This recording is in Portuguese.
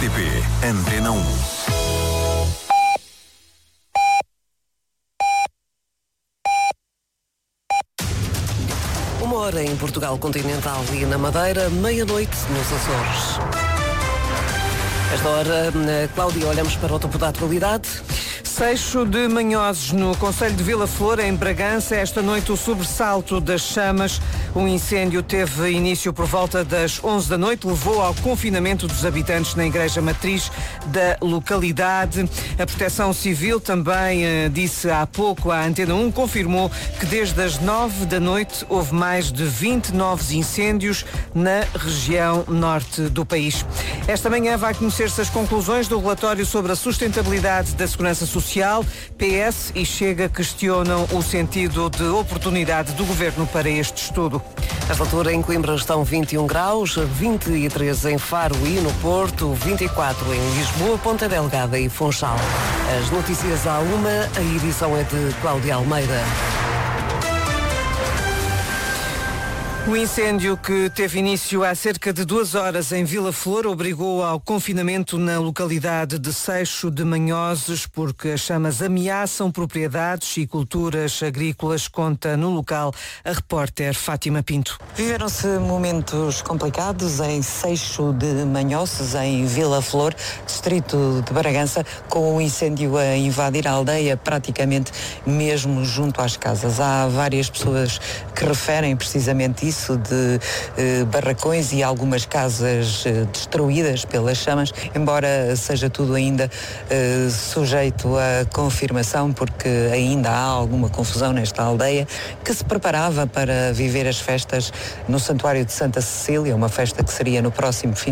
RTP Antena 1. Uma hora em Portugal continental e na Madeira, meia-noite nos Açores. Esta hora, Cláudia, olhamos para o topo da atualidade. Seixo de Manhoses, no concelho de Vila Flor, em Bragança. Esta noite o sobressalto das chamas. O incêndio teve início por volta das 11 da noite, levou ao confinamento dos habitantes na igreja matriz da localidade. A Proteção Civil também disse há pouco à Antena 1, confirmou que desde as 9 da noite houve mais de 20 novos incêndios na região norte do país. Esta manhã vai conhecer-se as conclusões do relatório sobre a sustentabilidade da segurança social. PS e Chega questionam o sentido de oportunidade do governo para este estudo. Nesta altura, em Coimbra estão 21 graus, 23 em Faro e no Porto, 24 em Lisboa, Ponta Delgada e Funchal. As notícias à uma, a edição é de Cláudia Almeida. O incêndio que teve início há cerca de 2 horas em Vila Flor obrigou ao confinamento na localidade de Seixo de Manhoses, porque as chamas ameaçam propriedades e culturas agrícolas, conta no local a repórter Fátima Pinto. Viveram-se momentos complicados em Seixo de Manhoses, em Vila Flor, distrito de Bragança, com o incêndio a invadir a aldeia praticamente mesmo junto às casas. Há várias pessoas que referem precisamente isso, de barracões e algumas casas destruídas pelas chamas, embora seja tudo ainda sujeito a confirmação, porque ainda há alguma confusão nesta aldeia que se preparava para viver as festas no Santuário de Santa Cecília, uma festa que seria no próximo fim